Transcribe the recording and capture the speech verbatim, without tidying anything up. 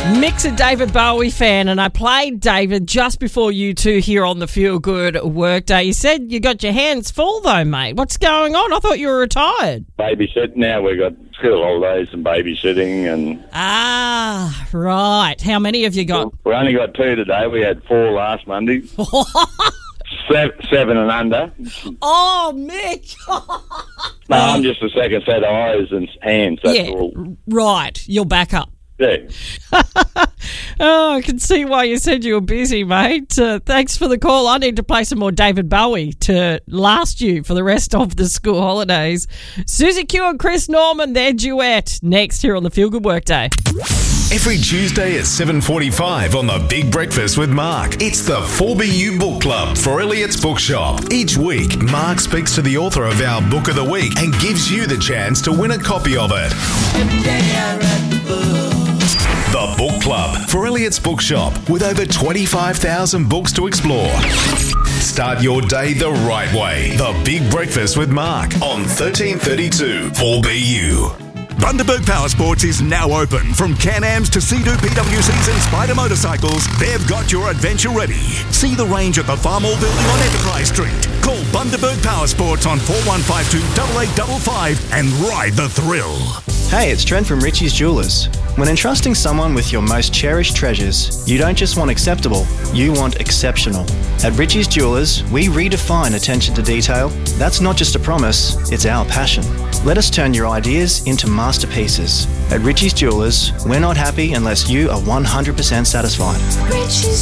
Mick's a David Bowie fan, and I played David just before you two here on the Feel Good Workday. You said you got your hands full though, mate. What's going on? I thought you were retired. Babysit. Now we've got school holidays and babysitting and... Ah, right. How many have you got? We only got two today. We had four last Monday. seven, seven and under. Oh, Mick. No, I'm just a second set of eyes and hands, that's yeah, all. Right. You're back up. Yeah. Oh, I can see why you said you were busy, mate. Uh, thanks for the call. I need to play some more David Bowie to last you for the rest of the school holidays. Susie Q and Chris Norman, their duet, next here on the Feel Good Workday. Every Tuesday at seven forty-five on The Big Breakfast with Mark, it's the four B U Book Club for Elliot's Bookshop. Each week, Mark speaks to the author of our Book of the Week and gives you the chance to win a copy of it. Every day I read the book. The Book Club for Elliot's Bookshop, with over twenty-five thousand books to explore. Start your day the right way. The Big Breakfast with Mark on thirteen thirty-two four B U. Bundaberg Power Sports is now open. From Can-Ams to Sea-Doo P W Cs and Spider motorcycles, they've got your adventure ready. See the range at the Farmall building on Enterprise Street. Call Bundaberg Power Sports on four one five two, eight eight five five and ride the thrill. Hey, it's Trent from Richie's Jewelers. When entrusting someone with your most cherished treasures, you don't just want acceptable, you want exceptional. At Richie's Jewelers, we redefine attention to detail. That's not just a promise, it's our passion. Let us turn your ideas into masterpieces. At Richie's Jewelers, we're not happy unless you are one hundred percent satisfied. Richie's